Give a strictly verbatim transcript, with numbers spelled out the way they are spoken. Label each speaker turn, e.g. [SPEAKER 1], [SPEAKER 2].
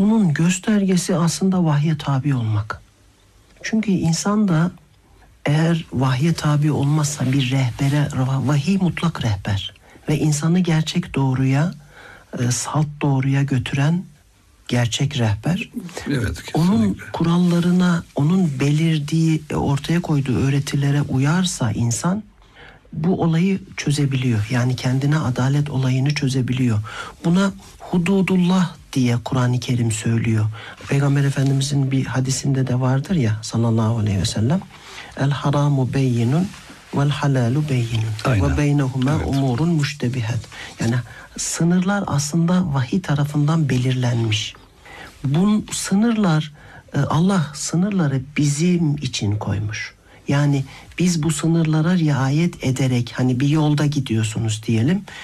[SPEAKER 1] bunun göstergesi aslında vahye tabi olmak. Çünkü insan da eğer vahye tabi olmazsa bir rehbere, vahiy mutlak rehber ve insanı gerçek doğruya, e, salt doğruya götüren gerçek rehber.
[SPEAKER 2] Evet, kesinlikle.
[SPEAKER 1] Onun kurallarına, onun belirdiği, ortaya koyduğu öğretilere uyarsa insan bu olayı çözebiliyor. Yani kendine adalet olayını çözebiliyor. Buna hududullah diye Kur'an-ı Kerim söylüyor. Peygamber Efendimizin bir hadisinde de vardır ya sallallahu aleyhi ve sellem. El haramu beyyinun vel halalu beyyinun ve beynehuma
[SPEAKER 2] Evet.
[SPEAKER 1] umurun müştebihat. Yani sınırlar aslında vahiy tarafından belirlenmiş. Bu sınırlar, Allah sınırları bizim için koymuş. Yani biz bu sınırlara riayet ederek, hani bir yolda gidiyorsunuz diyelim.